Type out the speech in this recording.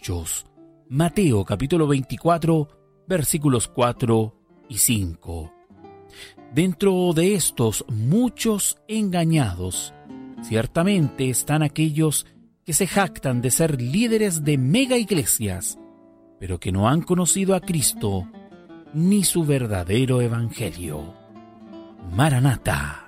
Hechos. Mateo capítulo 24, versículos 4 y 5. Dentro de estos muchos engañados, ciertamente están aquellos que se jactan de ser líderes de mega iglesias, pero que no han conocido a Cristo ni su verdadero evangelio. Maranatha.